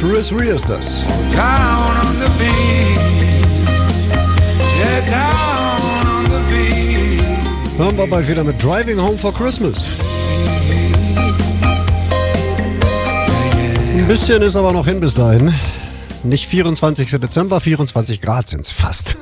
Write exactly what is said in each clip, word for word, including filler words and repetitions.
Chris Rea ist das. Down on the beat. Yeah, down on the beat. Hören wir bald wieder mit Driving Home for Christmas. Ein bisschen ist aber noch hin bis dahin. Nicht vierundzwanzigster Dezember, vierundzwanzig Grad sind es fast.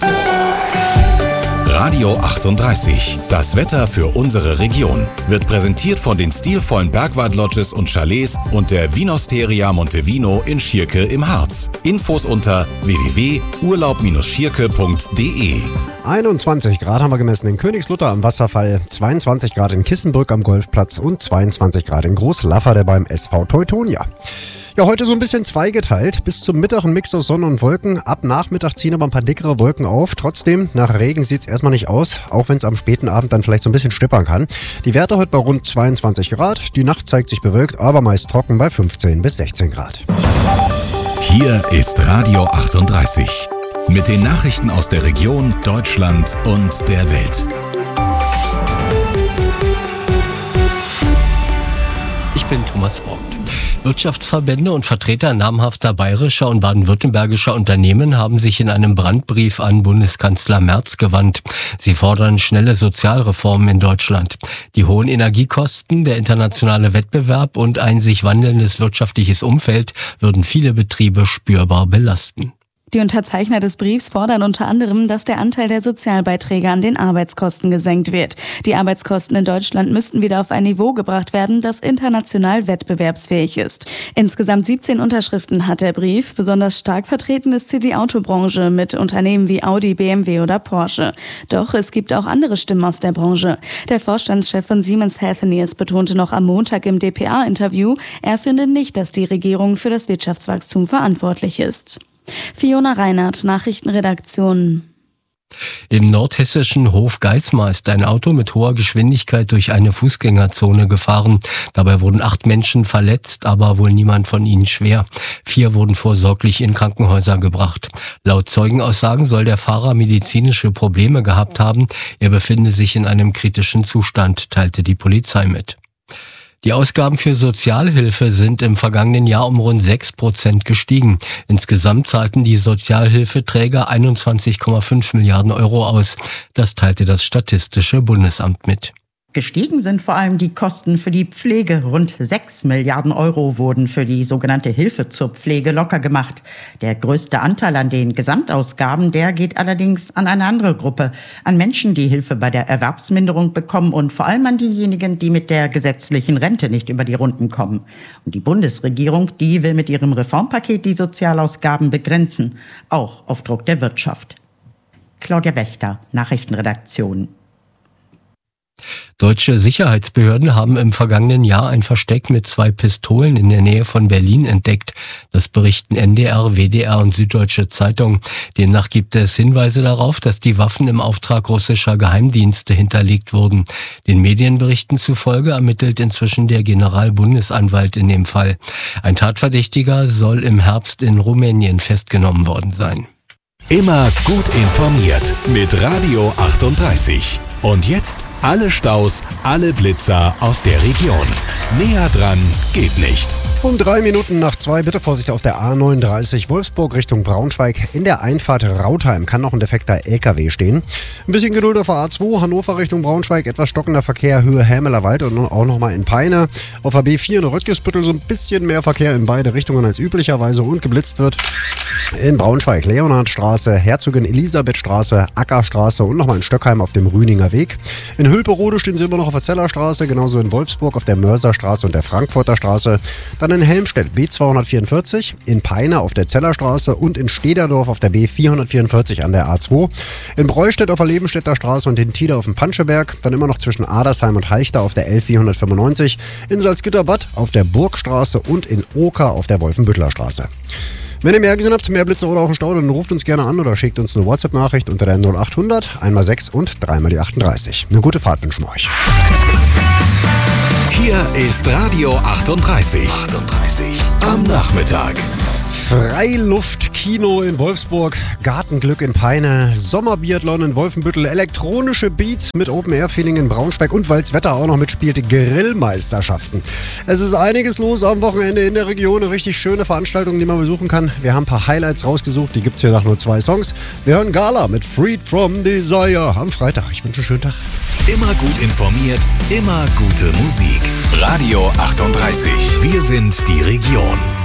Radio achtunddreißig. Das Wetter für unsere Region wird präsentiert von den stilvollen Bergwald-Lodges und Chalets und der Vinosteria Montevino in Schierke im Harz. Infos unter w w w punkt urlaub schierke punkt d e. einundzwanzig Grad haben wir gemessen in Königslutter am Wasserfall, zweiundzwanzig Grad in Kissenbrück am Golfplatz und zweiundzwanzig Grad in Großlafferde beim S V Teutonia. Ja, heute so ein bisschen zweigeteilt. Bis zum Mittag ein Mix aus Sonne und Wolken. Ab Nachmittag ziehen aber ein paar dickere Wolken auf. Trotzdem, nach Regen sieht es erstmal nicht aus, auch wenn es am späten Abend dann vielleicht so ein bisschen stippern kann. Die Werte heute bei rund zweiundzwanzig Grad. Die Nacht zeigt sich bewölkt, aber meist trocken bei fünfzehn bis sechzehn Grad. Hier ist Radio achtunddreißig. Mit den Nachrichten aus der Region, Deutschland und der Welt. Ich bin Thomas Braun. Wirtschaftsverbände und Vertreter namhafter bayerischer und baden-württembergischer Unternehmen haben sich in einem Brandbrief an Bundeskanzler Merz gewandt. Sie fordern schnelle Sozialreformen in Deutschland. Die hohen Energiekosten, der internationale Wettbewerb und ein sich wandelndes wirtschaftliches Umfeld würden viele Betriebe spürbar belasten. Die Unterzeichner des Briefs fordern unter anderem, dass der Anteil der Sozialbeiträge an den Arbeitskosten gesenkt wird. Die Arbeitskosten in Deutschland müssten wieder auf ein Niveau gebracht werden, das international wettbewerbsfähig ist. Insgesamt siebzehn Unterschriften hat der Brief. Besonders stark vertreten ist sie die Autobranche mit Unternehmen wie Audi, B M W oder Porsche. Doch es gibt auch andere Stimmen aus der Branche. Der Vorstandschef von Siemens Healthineers betonte noch am Montag im D P A-Interview, er finde nicht, dass die Regierung für das Wirtschaftswachstum verantwortlich ist. Fiona Reinhardt, Nachrichtenredaktion. Im nordhessischen Hof Geismar ist ein Auto mit hoher Geschwindigkeit durch eine Fußgängerzone gefahren. Dabei wurden acht Menschen verletzt, aber wohl niemand von ihnen schwer. Vier wurden vorsorglich in Krankenhäuser gebracht. Laut Zeugenaussagen soll der Fahrer medizinische Probleme gehabt haben. Er befinde sich in einem kritischen Zustand, teilte die Polizei mit. Die Ausgaben für Sozialhilfe sind im vergangenen Jahr um rund sechs Prozent gestiegen. Insgesamt zahlten die Sozialhilfeträger einundzwanzig Komma fünf Milliarden Euro aus. Das teilte das Statistische Bundesamt mit. Gestiegen sind vor allem die Kosten für die Pflege. Rund sechs Milliarden Euro wurden für die sogenannte Hilfe zur Pflege locker gemacht. Der größte Anteil an den Gesamtausgaben, der geht allerdings an eine andere Gruppe. An Menschen, die Hilfe bei der Erwerbsminderung bekommen und vor allem an diejenigen, die mit der gesetzlichen Rente nicht über die Runden kommen. Und die Bundesregierung, die will mit ihrem Reformpaket die Sozialausgaben begrenzen, auch auf Druck der Wirtschaft. Claudia Wächter, Nachrichtenredaktion. Deutsche Sicherheitsbehörden haben im vergangenen Jahr ein Versteck mit zwei Pistolen in der Nähe von Berlin entdeckt. Das berichten N D R, W D R und Süddeutsche Zeitung. Demnach gibt es Hinweise darauf, dass die Waffen im Auftrag russischer Geheimdienste hinterlegt wurden. Den Medienberichten zufolge ermittelt inzwischen der Generalbundesanwalt in dem Fall. Ein Tatverdächtiger soll im Herbst in Rumänien festgenommen worden sein. Immer gut informiert mit Radio achtunddreißig. Und jetzt alle Staus, alle Blitzer aus der Region. Näher dran geht nicht. Um drei Minuten nach zwei, bitte Vorsicht auf der A neununddreißig Wolfsburg Richtung Braunschweig. In der Einfahrt Rautheim kann noch ein defekter L K W stehen. Ein bisschen Geduld auf der A zwei, Hannover Richtung Braunschweig, etwas stockender Verkehr, Höhe Hämelerwald und auch nochmal in Peine. Auf der B vier in Röttgesbüttel so ein bisschen mehr Verkehr in beide Richtungen als üblicherweise und geblitzt wird. In Braunschweig Leonhardstraße, Herzogin Elisabethstraße, Ackerstraße und nochmal in Stöckheim auf dem Rüninger Weg. In Hülperode stehen sie immer noch auf der Zellerstraße, genauso in Wolfsburg auf der Mörserstraße und der Frankfurter Straße. Dann in Helmstedt B zweihundertvierundvierzig, in Peine auf der Zellerstraße und in Stederdorf auf der B vierhundertvierundvierzig an der A zwei. In Breustedt auf der Lebenstädter Straße und in Tida auf dem Panscheberg. Dann immer noch zwischen Adersheim und Halchter auf der L vierhundertfünfundneunzig. In Salzgitterbad auf der Burgstraße und in Oker auf der Wolfenbüttler Straße. Wenn ihr mehr gesehen habt, mehr Blitze oder auch einen Stau, dann ruft uns gerne an oder schickt uns eine WhatsApp-Nachricht unter der null achthundert, einmal sechs und dreimal die achtunddreißig. Eine gute Fahrt wünschen wir euch. Hier ist Radio achtunddreißig. achtunddreißig am Nachmittag. Freiluftkino in Wolfsburg, Gartenglück in Peine, Sommerbiathlon in Wolfenbüttel, elektronische Beats mit Open-Air-Feeling in Braunschweig und weil das Wetter auch noch mitspielt, Grillmeisterschaften. Es ist einiges los am Wochenende in der Region, eine richtig schöne Veranstaltung, die man besuchen kann. Wir haben ein paar Highlights rausgesucht, die gibt es hier nach nur zwei Songs. Wir hören Gala mit Freed from Desire am Freitag. Ich wünsche einen schönen Tag. Immer gut informiert, immer gute Musik. Radio achtunddreißig. Wir sind die Region.